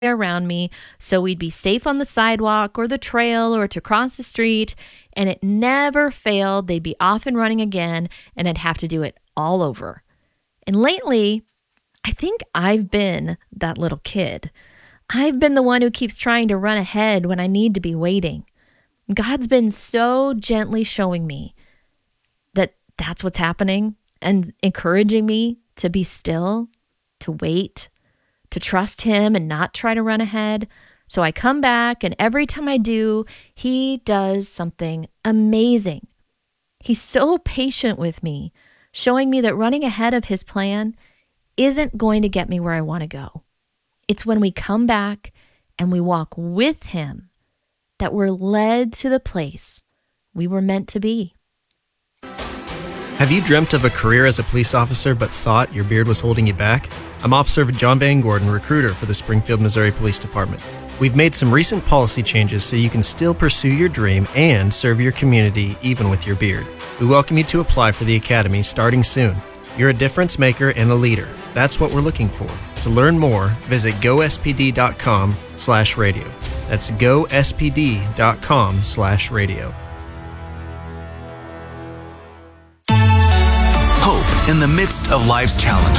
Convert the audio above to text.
around me so we'd be safe on the sidewalk or the trail or to cross the street, and it never failed. They'd be off and running again, and I'd have to do it all over. And lately, I think I've been that little kid. I've been the one who keeps trying to run ahead when I need to be waiting. God's been so gently showing me that that's what's happening and encouraging me to be still, to wait, to trust him and not try to run ahead. So I come back, and every time I do, he does something amazing. He's so patient with me, showing me that running ahead of his plan isn't going to get me where I want to go. It's when we come back and we walk with him that we're led to the place we were meant to be. Have you dreamt of a career as a police officer but thought your beard was holding you back? I'm Officer John Van Gordon, recruiter for the Springfield, Missouri Police Department. We've made some recent policy changes so you can still pursue your dream and serve your community even with your beard. We welcome you to apply for the Academy starting soon. You're a difference maker and a leader. That's what we're looking for. To learn more, visit gospd.com/radio. That's gospd.com/radio. Hope in the midst of life's challenges.